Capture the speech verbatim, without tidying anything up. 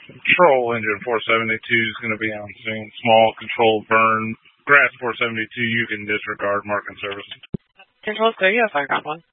Control engine four seventy-two is going to be on soon. Small controlled burn. Grass four seventy-two, you can disregard marking service. Control's clear. Yes, I got one.